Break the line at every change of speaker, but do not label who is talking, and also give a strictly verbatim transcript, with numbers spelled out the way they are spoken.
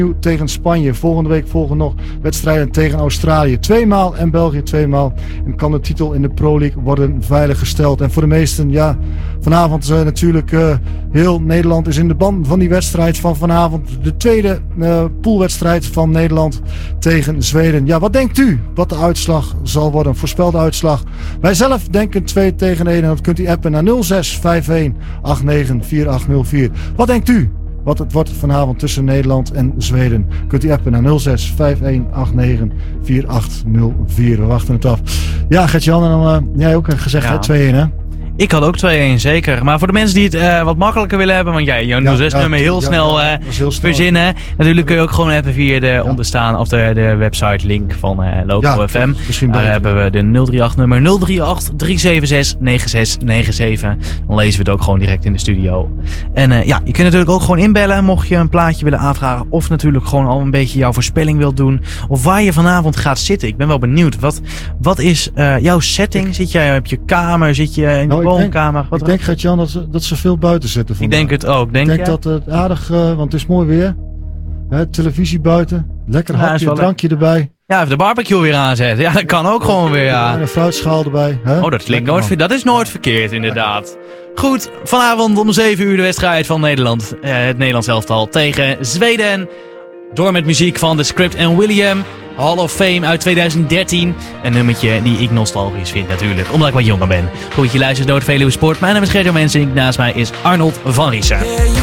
Tegen Spanje. Volgende week volgen nog wedstrijden tegen Australië tweemaal en België tweemaal. En kan de titel in de Pro League worden veiliggesteld. En voor de meesten, ja, vanavond uh, natuurlijk uh, heel Nederland is in de ban van die wedstrijd van vanavond. De tweede uh, poolwedstrijd van Nederland tegen Zweden. Ja, wat denkt u wat de uitslag zal worden? Voorspel de uitslag. Wij zelf denken twee tegen één en dat kunt u appen naar nul zes vijf een acht negen vier acht nul vier. Wat denkt u? Wat het wordt vanavond tussen Nederland en Zweden. Kunt u appen naar nul zes vijf een acht negen vier acht nul vier. We wachten het af. Ja, Gert-Jan, en dan uh, jij ook gezegd ja. twee een hè?
Ik had ook twee een, zeker. Maar voor de mensen die het uh, wat makkelijker willen hebben, want jij, jouw nul zes nummer ja, heel, ja, snel, uh, heel snel verzinnen. Natuurlijk kun je ook gewoon appen via de ja. onderstaan of de, de website link van uh, Local ja, F M. Daar hebben we de nul drie acht nummer nul drie acht drie zeven zes negen zes negen zeven. Dan lezen we het ook gewoon direct in de studio. En uh, ja, je kunt natuurlijk ook gewoon inbellen mocht je een plaatje willen aanvragen. Of natuurlijk gewoon al een beetje jouw voorspelling wilt doen. Of waar je vanavond gaat zitten. Ik ben wel benieuwd. Wat, wat is uh, jouw setting? Zit jij op je kamer? Zit je in
nou,
woonkamer?
Ik denk, Gert-Jan, dat ze, dat ze veel buiten zitten vandaag.
Ik denk het ook. Denk
ik denk
je?
dat het aardig, uh, want het is mooi weer. Hè, televisie buiten. Lekker ja, hapje, drankje le- erbij.
Ja, even de barbecue weer aanzetten. Ja, dat kan ook gewoon weer, ja.
En een fruitschaal erbij. Hè?
Oh, dat klinkt nooit, dat is nooit verkeerd, inderdaad. Goed, vanavond om zeven uur de wedstrijd van Nederland. Uh, het Nederlands elftal tegen Zweden. Door met muziek van The Script en William. Hall of Fame uit tweeduizend dertien. Een nummertje die ik nostalgisch vind natuurlijk, omdat ik wat jonger ben. Goed, je luistert door het Veluwe Sport. Mijn naam is Gert-Jan Mensink. Naast mij is Arnold van Riesen.